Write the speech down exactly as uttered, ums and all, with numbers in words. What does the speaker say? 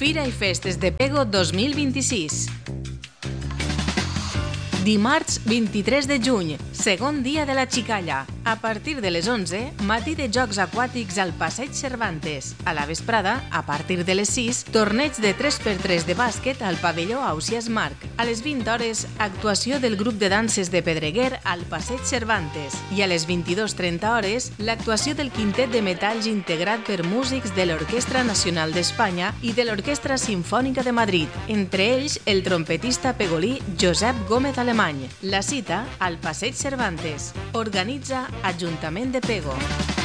Fira i Festes de Pego dos mil vint-i-sis. Dimarts vint-i-tres de juny, segon dia de la xicalla. A partir de les onze, matí de jocs aquàtics al Passeig Cervantes. A la vesprada, a partir de les sis, torneig de tres per tres de bàsquet al pavelló Ausiàs Marc. A les vint hores, actuació del grup de danses de Pedreguer al Passeig Cervantes. I a les vint-i-dos trenta hores, l'actuació del quintet de metalls integrat per músics de l'Orquestra Nacional d'Espanya i de l'Orquestra Simfònica de Madrid, entre ells el trompetista pegolí Josep Gómez Alemany. La cita al Passeig Cervantes. Organitza Ajuntament de Pego.